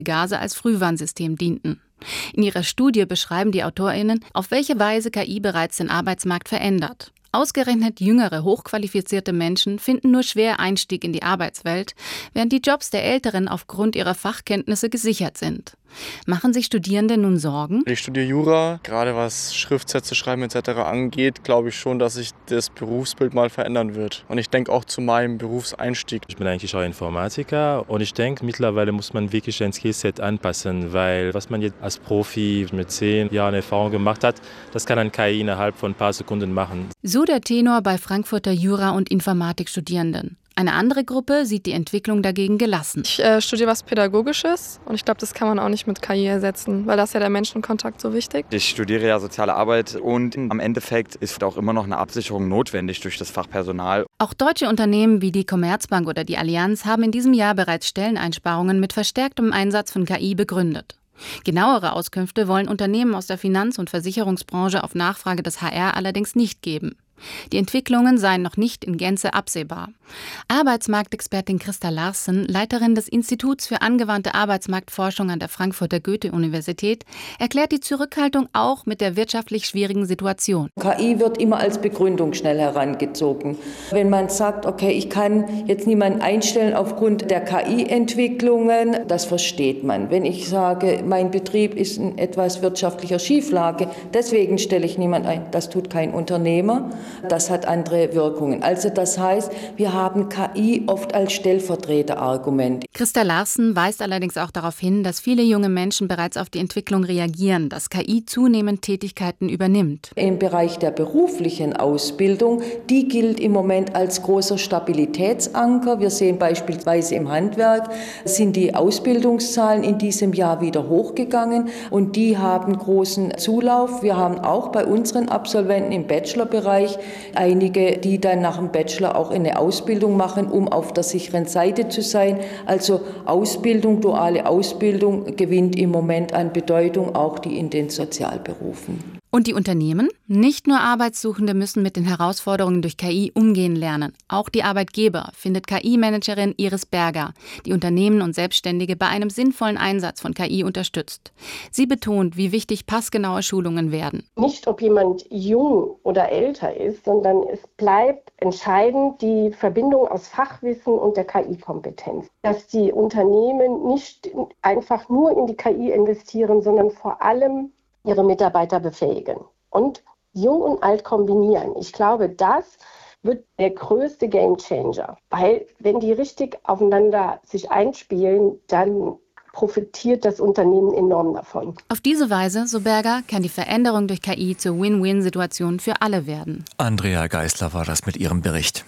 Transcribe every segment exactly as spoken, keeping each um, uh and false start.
Gase als Frühwarnsystem dienten. In ihrer Studie beschreiben die AutorInnen, auf welche Weise K I bereits den Arbeitsmarkt verändert. Ausgerechnet jüngere, hochqualifizierte Menschen finden nur schwer Einstieg in die Arbeitswelt, während die Jobs der Älteren aufgrund ihrer Fachkenntnisse gesichert sind. Machen sich Studierende nun Sorgen? Ich studiere Jura. Gerade was Schriftsätze schreiben et cetera angeht, glaube ich schon, dass sich das Berufsbild mal verändern wird. Und ich denke auch zu meinem Berufseinstieg. Ich bin eigentlich auch Informatiker und ich denke, mittlerweile muss man wirklich ein Skillset anpassen, weil was man jetzt als Profi mit zehn Jahren Erfahrung gemacht hat, das kann ein K I innerhalb von ein paar Sekunden machen. So der Tenor bei Frankfurter Jura- und Informatikstudierenden. Eine andere Gruppe sieht die Entwicklung dagegen gelassen. Ich äh, studiere was Pädagogisches und ich glaube, das kann man auch nicht mit K I ersetzen, weil das ist ja der Menschenkontakt so wichtig. Ich studiere ja soziale Arbeit und am Endeffekt ist auch immer noch eine Absicherung notwendig durch das Fachpersonal. Auch deutsche Unternehmen wie die Commerzbank oder die Allianz haben in diesem Jahr bereits Stelleneinsparungen mit verstärktem Einsatz von K I begründet. Genauere Auskünfte wollen Unternehmen aus der Finanz- und Versicherungsbranche auf Nachfrage des H R allerdings nicht geben. Die Entwicklungen seien noch nicht in Gänze absehbar. Arbeitsmarktexpertin Christa Larsen, Leiterin des Instituts für angewandte Arbeitsmarktforschung an der Frankfurter Goethe-Universität, erklärt die Zurückhaltung auch mit der wirtschaftlich schwierigen Situation. K I wird immer als Begründung schnell herangezogen. Wenn man sagt, okay, ich kann jetzt niemanden einstellen aufgrund der K I-Entwicklungen, das versteht man. Wenn ich sage, mein Betrieb ist in etwas wirtschaftlicher Schieflage, deswegen stelle ich niemanden ein, das tut kein Unternehmer. Das hat andere Wirkungen. Also das heißt, wir haben K I oft als Stellvertreterargument. Christa Larsen weist allerdings auch darauf hin, dass viele junge Menschen bereits auf die Entwicklung reagieren, dass K I zunehmend Tätigkeiten übernimmt. Im Bereich der beruflichen Ausbildung, die gilt im Moment als großer Stabilitätsanker. Wir sehen beispielsweise im Handwerk, sind die Ausbildungszahlen in diesem Jahr wieder hochgegangen und die haben großen Zulauf. Wir haben auch bei unseren Absolventen im Bachelorbereich einige, die dann nach dem Bachelor auch eine Ausbildung machen, um auf der sicheren Seite zu sein. Also Ausbildung, duale Ausbildung gewinnt im Moment an Bedeutung, auch die in den Sozialberufen. Und die Unternehmen? Nicht nur Arbeitssuchende müssen mit den Herausforderungen durch K I umgehen lernen. Auch die Arbeitgeber, findet K I-Managerin Iris Berger, die Unternehmen und Selbstständige bei einem sinnvollen Einsatz von K I unterstützt. Sie betont, wie wichtig passgenaue Schulungen werden. Nicht, ob jemand jung oder älter ist, sondern es bleibt entscheidend die Verbindung aus Fachwissen und der K I-Kompetenz. Dass die Unternehmen nicht einfach nur in die K I investieren, sondern vor allem ihre Mitarbeiter befähigen und Jung und Alt kombinieren. Ich glaube, das wird der größte Gamechanger, weil wenn die richtig aufeinander sich einspielen, dann profitiert das Unternehmen enorm davon. Auf diese Weise, so Berger, kann die Veränderung durch K I zur Win-Win-Situation für alle werden. Andrea Geisler war das mit ihrem Bericht.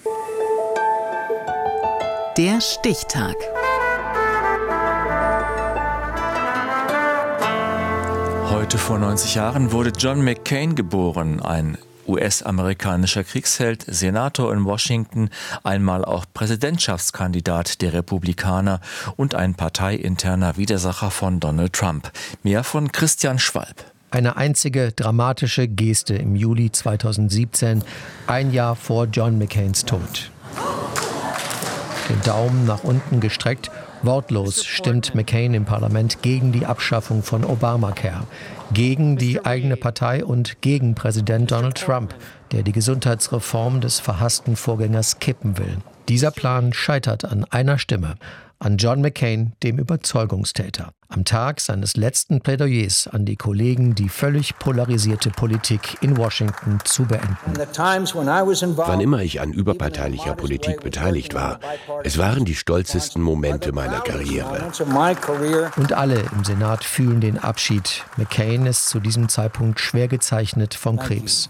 Der Stichtag. Heute vor neunzig Jahren wurde John McCain geboren, ein U S-amerikanischer Kriegsheld, Senator in Washington, einmal auch Präsidentschaftskandidat der Republikaner und ein parteiinterner Widersacher von Donald Trump. Mehr von Christian Schwalb. Eine einzige dramatische Geste im Juli zweitausendsiebzehn, ein Jahr vor John McCains Tod. Den Daumen nach unten gestreckt, wortlos stimmt McCain im Parlament gegen die Abschaffung von Obamacare, gegen die eigene Partei und gegen Präsident Donald Trump, der die Gesundheitsreform des verhassten Vorgängers kippen will. Dieser Plan scheitert an einer Stimme, an John McCain, dem Überzeugungstäter. Am Tag seines letzten Plädoyers an die Kollegen, die völlig polarisierte Politik in Washington zu beenden. Wann immer ich an überparteilicher Politik beteiligt war, es waren die stolzesten Momente meiner Karriere. Und alle im Senat fühlen den Abschied. McCain ist zu diesem Zeitpunkt schwer gezeichnet vom Krebs.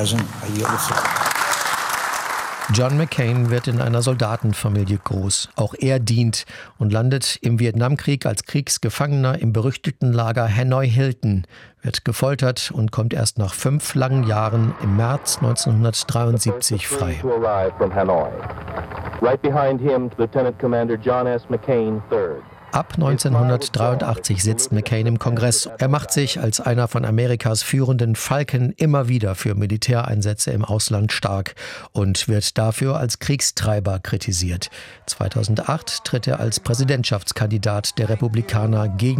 John McCain wird in einer Soldatenfamilie groß. Auch er dient und landet im Vietnamkrieg als Kriegsgefangener im berüchtigten Lager Hanoi Hilton, wird gefoltert und kommt erst nach fünf langen Jahren im März neunzehnhundertdreiundsiebzig frei. Ab neunzehnhundertdreiundachtzig sitzt McCain im Kongress. Er macht sich als einer von Amerikas führenden Falken immer wieder für Militäreinsätze im Ausland stark und wird dafür als Kriegstreiber kritisiert. zweitausendacht tritt er als Präsidentschaftskandidat der Republikaner gegen